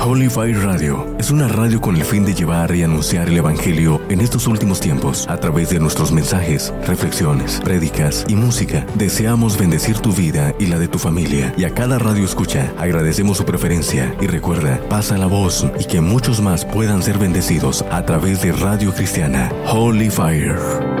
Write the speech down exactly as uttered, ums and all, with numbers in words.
Holy Fire Radio es una radio con el fin de llevar y anunciar el Evangelio en estos últimos tiempos a través de nuestros mensajes, reflexiones, prédicas y música. Deseamos bendecir tu vida y la de tu familia, y a cada radio escucha agradecemos su preferencia. Y recuerda, pasa la voz y que muchos más puedan ser bendecidos a través de Radio Cristiana Holy Fire.